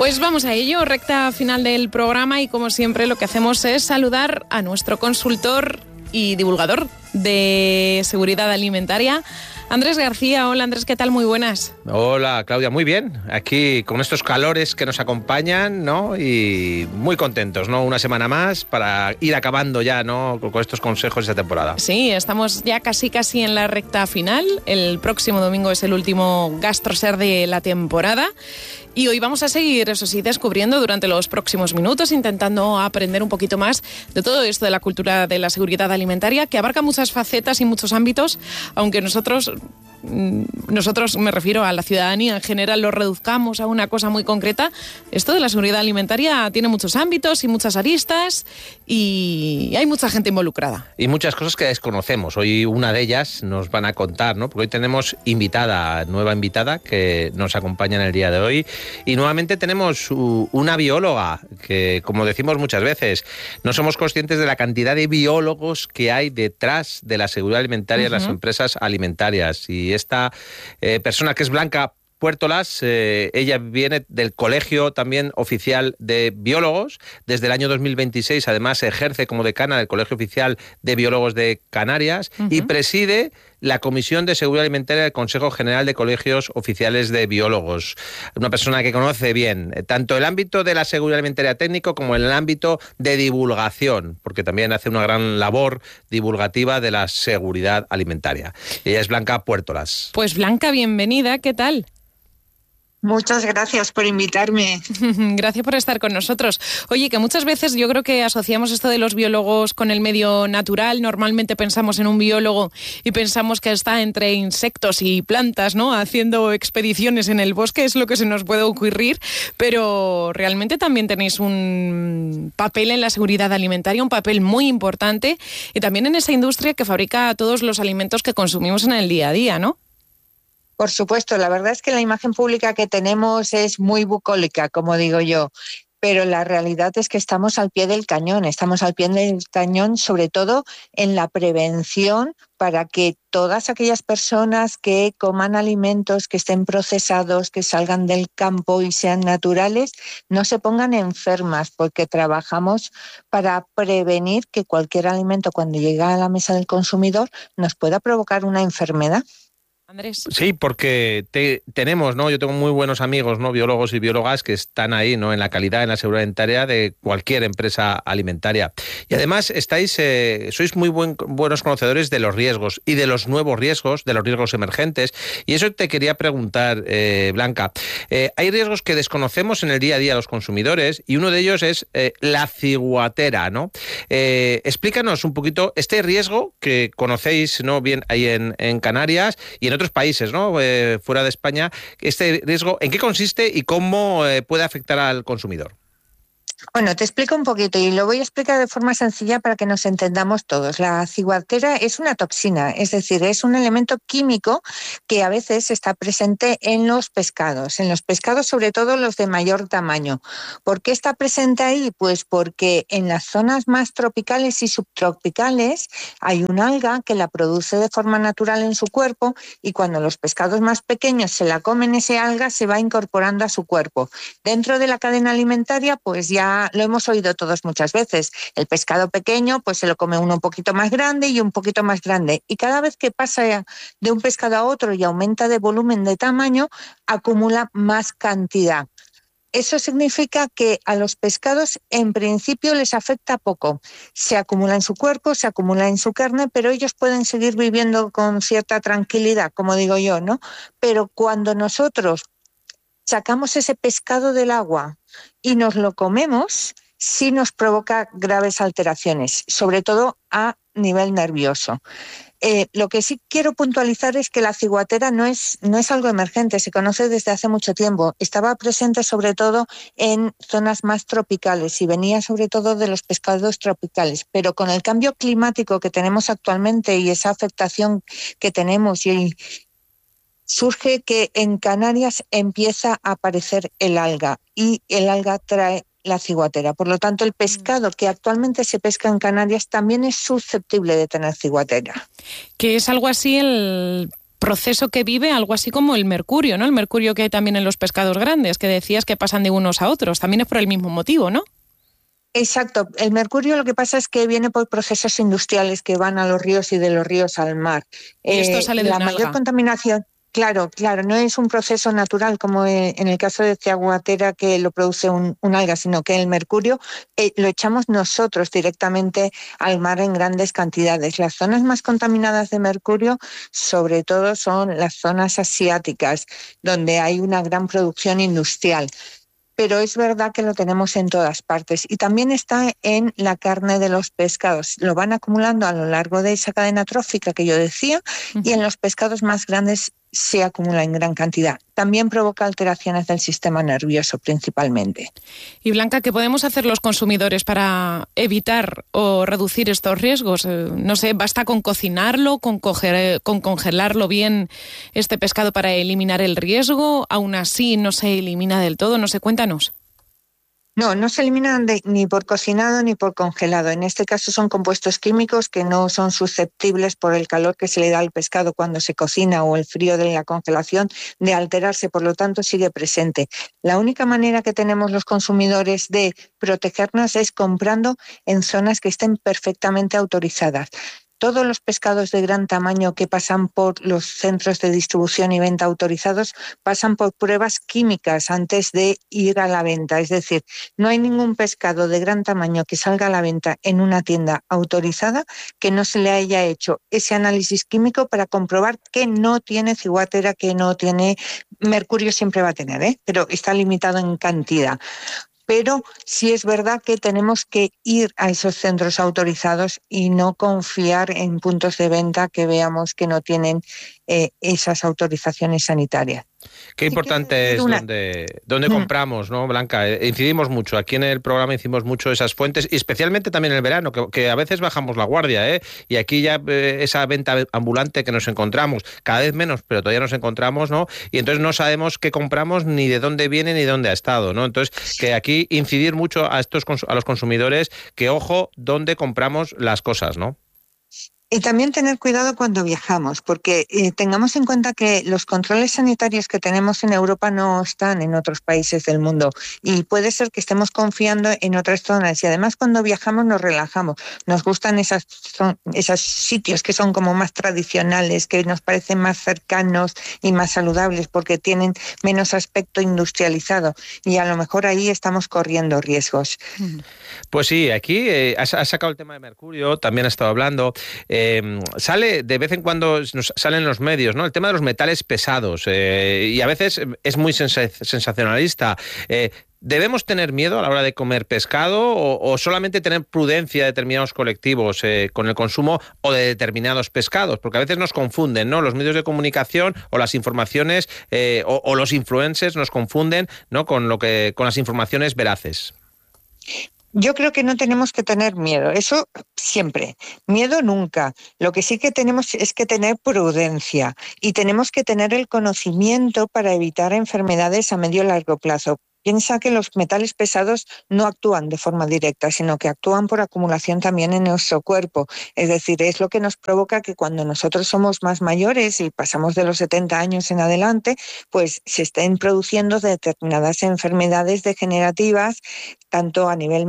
Pues vamos a ello, recta final del programa y como siempre lo que hacemos es saludar a nuestro consultor y divulgador de seguridad alimentaria, Andrés García. Hola Andrés, ¿qué tal? Muy buenas. Hola Claudia, muy bien. Aquí con estos calores que nos acompañan, ¿no? Y muy contentos, ¿no? Una semana más para ir acabando ya, ¿no? Con estos consejos de esta temporada. Sí, estamos ya casi en la recta final. El próximo domingo es el último GastroSer de la temporada. Y hoy vamos a seguir, eso sí, descubriendo durante los próximos minutos, intentando aprender un poquito más de todo esto de la cultura de la seguridad alimentaria, que abarca muchas facetas y muchos ámbitos, aunque nosotros, me refiero a la ciudadanía en general, lo reduzcamos a una cosa muy concreta. Esto de la seguridad alimentaria tiene muchos ámbitos y muchas aristas y hay mucha gente involucrada. Y muchas cosas que desconocemos. Hoy una de ellas nos van a contar, ¿no? Porque hoy tenemos nueva invitada que nos acompaña en el día de hoy. Y nuevamente tenemos una bióloga que, como decimos muchas veces, no somos conscientes de la cantidad de biólogos que hay detrás de la seguridad alimentaria en las empresas alimentarias. Y esta persona, que es Blanca Puertolas, ella viene del Colegio también Oficial de Biólogos. Desde el año 2026, además, ejerce como decana del Colegio Oficial de Biólogos de Canarias y preside la Comisión de Seguridad Alimentaria del Consejo General de Colegios Oficiales de Biólogos. Una persona que conoce bien tanto el ámbito de la seguridad alimentaria técnico como el ámbito de divulgación, porque también hace una gran labor divulgativa de la seguridad alimentaria. Ella es Blanca Puertolas. Pues Blanca, bienvenida, ¿qué tal? Muchas gracias por invitarme. Gracias por estar con nosotros. Oye, que muchas veces yo creo que asociamos esto de los biólogos con el medio natural. Normalmente pensamos en un biólogo y pensamos que está entre insectos y plantas, ¿no? Haciendo expediciones en el bosque, es lo que se nos puede ocurrir. Pero realmente también tenéis un papel en la seguridad alimentaria, un papel muy importante, y también en esa industria que fabrica todos los alimentos que consumimos en el día a día, ¿no? Por supuesto, la verdad es que la imagen pública que tenemos es muy bucólica, como digo yo, pero la realidad es que estamos al pie del cañón, sobre todo en la prevención para que todas aquellas personas que coman alimentos que estén procesados, que salgan del campo y sean naturales, no se pongan enfermas, porque trabajamos para prevenir que cualquier alimento, cuando llega a la mesa del consumidor, nos pueda provocar una enfermedad. Andrés. Sí, porque tenemos, ¿no? Yo tengo muy buenos amigos, ¿no? Biólogos y biólogas que están ahí, ¿no? En la calidad, en la seguridad alimentaria de cualquier empresa alimentaria. Y además sois muy buenos conocedores de los riesgos y de los nuevos riesgos, de los riesgos emergentes. Y eso te quería preguntar, Blanca. Hay riesgos que desconocemos en el día a día los consumidores y uno de ellos es la ciguatera, ¿no? Explícanos un poquito este riesgo que conocéis, ¿no? Bien ahí en Canarias y en otros países, ¿no? Fuera de España, este riesgo, ¿en qué consiste y cómo puede afectar al consumidor? Bueno, te explico un poquito y lo voy a explicar de forma sencilla para que nos entendamos todos. La ciguatera es una toxina, es decir, es un elemento químico que a veces está presente en los pescados sobre todo los de mayor tamaño. ¿Por qué está presente ahí? Pues porque en las zonas más tropicales y subtropicales hay un alga que la produce de forma natural en su cuerpo y cuando los pescados más pequeños se la comen, ese alga se va incorporando a su cuerpo. Dentro de la cadena alimentaria, pues ya lo hemos oído todos muchas veces. El pescado pequeño, pues se lo come uno un poquito más grande y un poquito más grande. Y cada vez que pasa de un pescado a otro y aumenta de volumen, de tamaño, acumula más cantidad. Eso significa que a los pescados en principio les afecta poco. Se acumula en su cuerpo, se acumula en su carne, pero ellos pueden seguir viviendo con cierta tranquilidad, como digo yo, ¿no? Pero cuando nosotros sacamos ese pescado del agua y nos lo comemos, sí nos provoca graves alteraciones, sobre todo a nivel nervioso. Lo que sí quiero puntualizar es que la ciguatera no es algo emergente, se conoce desde hace mucho tiempo. Estaba presente sobre todo en zonas más tropicales y venía sobre todo de los pescados tropicales, pero con el cambio climático que tenemos actualmente y esa afectación que tenemos surge que en Canarias empieza a aparecer el alga y el alga trae la ciguatera. Por lo tanto, el pescado que actualmente se pesca en Canarias también es susceptible de tener ciguatera. Que es algo así proceso que vive algo así como el mercurio, ¿no? El mercurio que hay también en los pescados grandes, que decías que pasan de unos a otros. También es por el mismo motivo, ¿no? Exacto. El mercurio lo que pasa es que viene por procesos industriales que van a los ríos y de los ríos al mar. Y esto sale de la un mayor alga. contaminación. Claro, no es un proceso natural como en el caso de ciguatera que lo produce un alga, sino que el mercurio lo echamos nosotros directamente al mar en grandes cantidades. Las zonas más contaminadas de mercurio, sobre todo, son las zonas asiáticas, donde hay una gran producción industrial. Pero es verdad que lo tenemos en todas partes y también está en la carne de los pescados. Lo van acumulando a lo largo de esa cadena trófica que yo decía y en los pescados más grandes se acumula en gran cantidad. También provoca alteraciones del sistema nervioso principalmente. Y Blanca, ¿qué podemos hacer los consumidores para evitar o reducir estos riesgos? No sé, ¿basta con cocinarlo, con congelarlo bien este pescado para eliminar el riesgo? ¿Aún así no se elimina del todo? No sé, cuéntanos. No se eliminan ni por cocinado ni por congelado. En este caso son compuestos químicos que no son susceptibles por el calor que se le da al pescado cuando se cocina o el frío de la congelación de alterarse, por lo tanto sigue presente. La única manera que tenemos los consumidores de protegernos es comprando en zonas que estén perfectamente autorizadas. Todos los pescados de gran tamaño que pasan por los centros de distribución y venta autorizados pasan por pruebas químicas antes de ir a la venta. Es decir, no hay ningún pescado de gran tamaño que salga a la venta en una tienda autorizada que no se le haya hecho ese análisis químico para comprobar que no tiene ciguatera, que no tiene mercurio, siempre va a tener, pero está limitado en cantidad. Pero sí es verdad que tenemos que ir a esos centros autorizados y no confiar en puntos de venta que veamos que no tienen esas autorizaciones sanitarias. Qué importante es dónde compramos, ¿no, Blanca? Incidimos mucho, aquí en el programa incidimos mucho esas fuentes, y especialmente también en el verano, que a veces bajamos la guardia, y aquí ya esa venta ambulante que nos encontramos, cada vez menos, pero todavía nos encontramos, ¿no? Y entonces no sabemos qué compramos, ni de dónde viene, ni de dónde ha estado, ¿no? Entonces, que aquí incidir mucho a los consumidores, que ojo dónde compramos las cosas, ¿no? Y también tener cuidado cuando viajamos, porque tengamos en cuenta que los controles sanitarios que tenemos en Europa no están en otros países del mundo y puede ser que estemos confiando en otras zonas, y además cuando viajamos nos relajamos, nos gustan esos sitios que son como más tradicionales, que nos parecen más cercanos y más saludables porque tienen menos aspecto industrializado, y a lo mejor ahí estamos corriendo riesgos. Pues sí, aquí has sacado el tema de mercurio, también has estado hablando. Sale de vez en cuando, nos salen los medios, ¿no? El tema de los metales pesados, y a veces es muy sensacionalista. ¿Debemos tener miedo a la hora de comer pescado o solamente tener prudencia de determinados colectivos con el consumo o de determinados pescados? Porque a veces nos confunden, ¿no? Los medios de comunicación o las informaciones o los influencers nos confunden, ¿no? con las informaciones veraces. Yo creo que no tenemos que tener miedo, eso siempre, miedo nunca. Lo que sí que tenemos es que tener prudencia y tenemos que tener el conocimiento para evitar enfermedades a medio y largo plazo. Piensa que los metales pesados no actúan de forma directa, sino que actúan por acumulación también en nuestro cuerpo. Es decir, es lo que nos provoca que cuando nosotros somos más mayores y pasamos de los 70 años en adelante, pues se estén produciendo determinadas enfermedades degenerativas, tanto a nivel